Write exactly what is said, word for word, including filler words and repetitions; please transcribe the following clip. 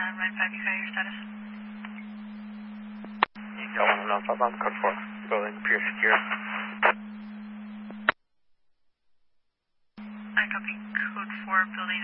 Ryan five, you got your status? You got one on five, I'm code four. Building appears secure. I copy code four, building